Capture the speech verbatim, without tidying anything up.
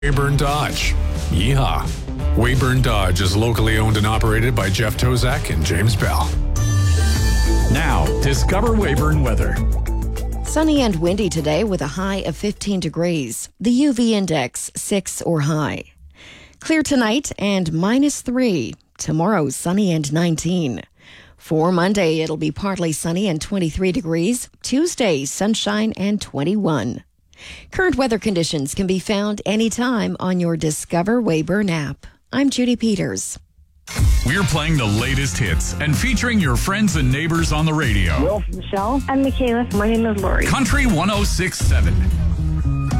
Weyburn Dodge. Yeehaw. Weyburn Dodge is locally owned and operated by Jeff Tozak and James Bell. Now, discover Weyburn weather. Sunny and windy today with a high of fifteen degrees. The U V index six or high. Clear tonight and minus three. Tomorrow, sunny and nineteen. For Monday, it'll be partly sunny and twenty-three degrees. Tuesday, sunshine and twenty-one. Current weather conditions can be found anytime on your Discover Weyburn app. I'm Judy Peters. We're playing the latest hits and featuring your friends and neighbors on the radio. Will, Michelle. I'm Michaela. My name is Lori. Country one oh six point seven.